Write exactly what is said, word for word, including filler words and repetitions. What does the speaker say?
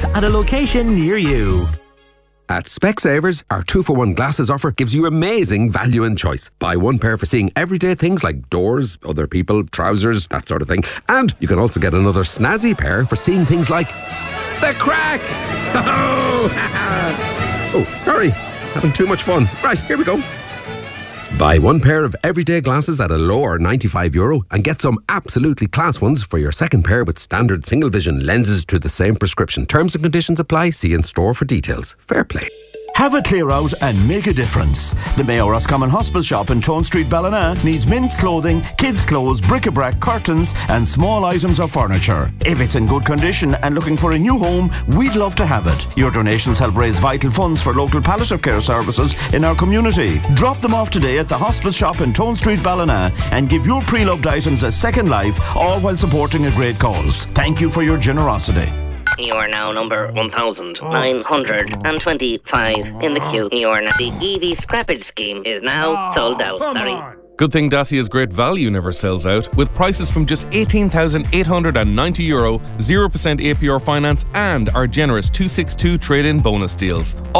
at a location near you. At Specsavers, our two for one glasses offer gives you amazing value and choice. Buy one pair for seeing everyday things like doors, other people, trousers, that sort of thing. And you can also get another snazzy pair for seeing things like the crack! Oh, sorry, having too much fun. Right, here we go. Buy one pair of everyday glasses at a lower ninety-five euro and get some absolutely class ones for your second pair with standard single vision lenses to the same prescription. Terms and conditions apply. See in store for details. Fair play. Have a clear out and make a difference. The Mayo Roscommon Hospital shop in Tone Street, Ballina needs men's clothing, kids' clothes, bric-a-brac, curtains and small items of furniture. If it's in good condition and looking for a new home, we'd love to have it. Your donations help raise vital funds for local palliative care services in our community. Drop them off today at the hospital shop in Tone Street, Ballina and give your pre-loved items a second life, all while supporting a great cause. Thank you for your generosity. You are now number one thousand nine hundred twenty-five in the queue. You are now. The E V scrappage scheme is now sold out. Sorry. Good thing Dacia's great value never sells out, with prices from just eighteen thousand eight hundred ninety euro, zero percent A P R finance and our generous two sixty-two trade-in bonus deals.